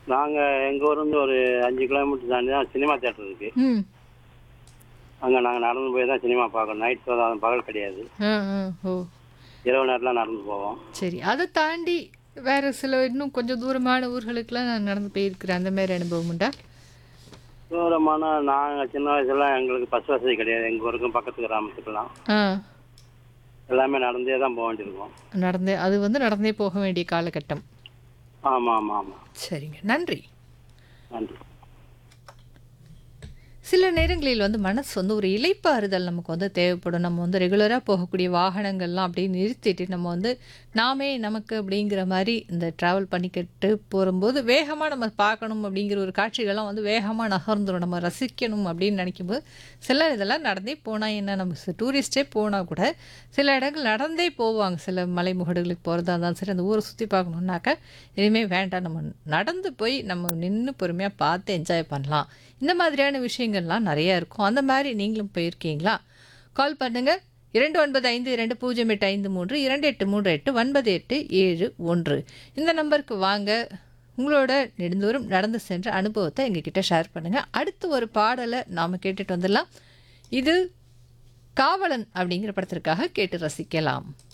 எங்கள் ஊர்லேருந்து ஒரு 5 கிலோமீட்டர் தாண்டி தான் சினிமா தியேட்டர் இருக்குது. ம். அங்கே நாங்கள் நடந்து போய் தான் சினிமா பார்க்கணும். நைட் ஷோ தான், பகல் கிடையாது. ஆ, ஆ. ஓ! இரவு நேரத்தில் நடந்து போவோம். சரி. அத தாண்டி வேற சில இன்னும் கொஞ்சம் தூரமான ஊர்களுக்குலாம் நான் நடந்து போயிருக்கிறேன். அந்த மாரி அனுபவம் உண்டா? தூரமான நாங்கள் சின்ன வயசுல எங்களுக்கு பஸ் வசதி கிடையாது. எங்கள் ஊருக்கும் பக்கத்து கிராமத்துக்கெல்லாம் ஆ. எல்லாமே நடந்தே தான் போக வேண்டியிருக்கும். அது வந்து நடந்தே போக வேண்டிய காலகட்டம். ஆமாம் ஆமாம் ஆமாம். சரிங்க. நன்றி. நன்றி. சில நேரங்களில் வந்து மனசு வந்து ஒரு இளைப்பாறுதல் நமக்கு வந்து தேவைப்படும். நம்ம வந்து ரெகுலரா போகக்கூடிய வாகனங்கள்லாம் அப்படியே நிறுத்திட்டு, நம்ம வந்து நாமே நமக்கு அப்படிங்கிற மாரி இந்த ட்ராவல் பண்ணிக்கிட்டு போகும்போது, வேகமா நம்ம பார்க்கணும் அப்படிங்கிற ஒரு காட்சிகள்லாம் வந்து வேகமா நகர்ந்துரும். நம்ம ரசிக்கணும் அப்படின்னு நினைக்கும்போது, சிலர் இதெல்லாம் நடந்தே போனா என்ன, நம்ம டூரிஸ்ட்டே போனா கூட, சில இடங்கள் நடந்தே போவாங்க. சில மலைமுகடுகளுக்கு போறதா இருந்தாலும் சரி, அந்த ஊரை சுத்தி பார்க்கணும்னாக்க, இனிமே வேண்டாம் நம்ம நடந்து போய் நம்ம நின்னு பொறுமையா பார்த்து என்ஜாய் பண்ணலாம். இந்த மாதிரியான விஷயங்கள்லாம் நெறைய இருக்கும். அந்த மாரி நீங்களும் போயிருக்கீங்களா? கால் பண்ணுங்க. 29520853 2838 இந்த நம்பருக்கு வாங்க. உங்களோட நெடுந்தூரம் நடந்து சென்ற அனுபவத்த எங்ககிட்ட ஷேர் பண்ணுங்க. அடுத்து ஒரு பாடல நாம கேட்டுட்டு வந்துடலாம். இது காவலன் அப்படிங்கிற படத்திற்காக கேட்டு ரசிக்கலாம்.